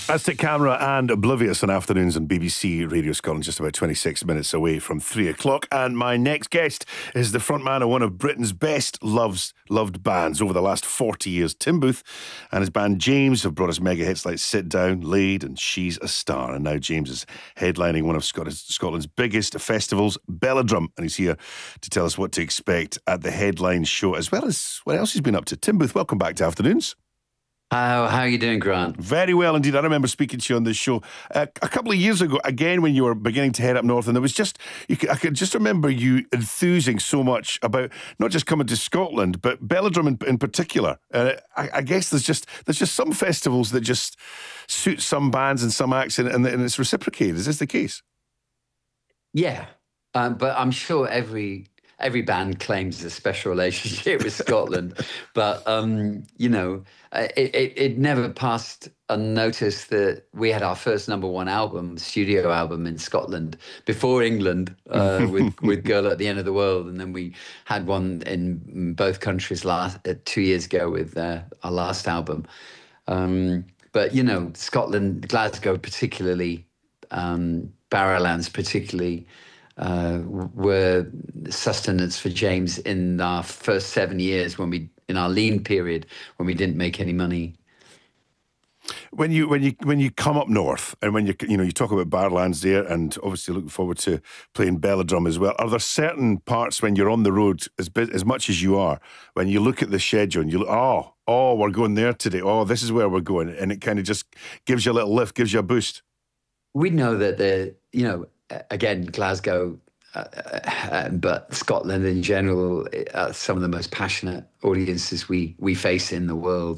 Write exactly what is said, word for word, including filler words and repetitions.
Aztec Camera and Oblivious on afternoons on B B C Radio Scotland, just about twenty-six minutes away from three o'clock. And my next guest is the frontman of one of Britain's best loves, loved bands over the last forty years. Tim Booth and his band James have brought us mega hits like Sit Down, Laid and She's a Star. And now James is headlining one of Scotland's, Scotland's biggest festivals, Belladrum. And he's here to tell us what to expect at the headline show, as well as what else he's been up to. Tim Booth, welcome back to Afternoons. How, how are you doing, Grant? Very well indeed. I remember speaking to you on this show uh, a couple of years ago, again, when you were beginning to head up north, and there was just, you could, I could just remember you enthusing so much about not just coming to Scotland, but Belladrum in, in particular. Uh, I, I guess there's just there's just some festivals that just suit some bands and some acts, and, and it's reciprocated. Is this the case? Yeah, um, but I'm sure every... Every band claims a special relationship with Scotland, but, um, you know, it, it, it never passed unnoticed that we had our first number one album, studio album in Scotland before England uh, with, with Girl at the End of the World. And then we had one in both countries last uh, two years ago with uh, our last album. Um, but, you know, Scotland, Glasgow particularly, um, Barrowlands particularly, Uh, were sustenance for James in our first seven years when we, in our lean period, when we didn't make any money. When you when you when you come up north, and when you you know you talk about Barrowlands there, and obviously looking forward to playing Belladrum as well. Are there certain parts when you're on the road as as much as you are, when you look at the schedule and you look, oh oh we're going there today, oh this is where we're going, and it kind of just gives you a little lift, gives you a boost? We know that the you know. Again, Glasgow, uh, uh, but Scotland in general, are some of the most passionate audiences we we face in the world.